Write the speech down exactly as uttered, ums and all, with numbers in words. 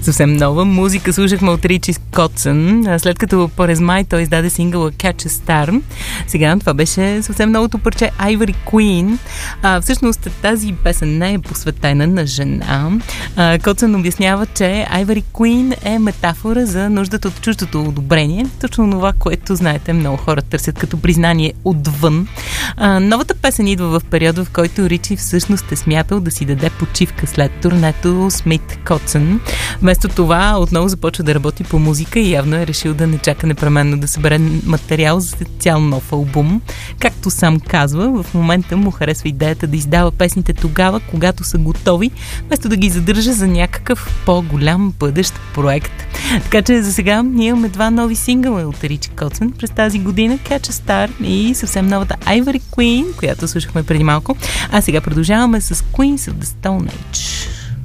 Съвсем нова музика слушахме от Ричи Котсън, след като през май той издаде сингъла Catch a Star. Сега това беше съвсем новото парче Ivory Queen. А, всъщност тази песен не е посветена на жена. А, Котсън обяснява, че Ivory Queen е метафора за нуждата от чуждото одобрение. Точно това, което знаете, много хора търсят като признание отвън. А, новата песен идва в периода, в който Ричи всъщност е смятал да си даде почивка след турнето Смит Котсън. Вместо това отново започва да работи по музика и явно е решил да не чака непременно да събере материал за цял нов албум. Както сам казва, в момента му харесва идеята да издава песните тогава, когато са готови, вместо да ги задържа за някакъв по-голям бъдещ проект. Така че за сега ние имаме два нови сингъла от Ричи Котсън през тази година, Catch a Star и съвсем новата Ivory Queen, която слушахме преди малко. А сега продължаваме с Queens of the Stone Age.